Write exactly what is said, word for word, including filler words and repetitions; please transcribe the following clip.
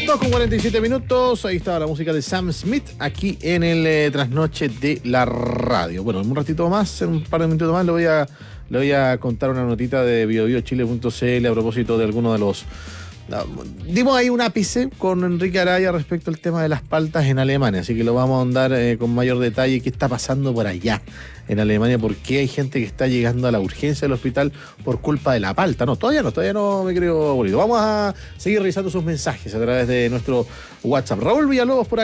dos con cuarenta y siete minutos, ahí estaba la música de Sam Smith aquí en el eh, trasnoche de la radio. Bueno, en un ratito más, en un par de minutos más, le voy a, le voy a contar una notita de bio bio chile punto c l a propósito de alguno de los... No, dimos ahí un ápice con Enrique Araya respecto al tema de las paltas en Alemania, así que lo vamos a ahondar eh, con mayor detalle. ¿Qué está pasando por allá en Alemania? ¿Por qué hay gente que está llegando a la urgencia del hospital por culpa de la palta? No, todavía no, todavía no, me creo bonito. Vamos a seguir revisando sus mensajes a través de nuestro WhatsApp. Raúl Villalobos por acá.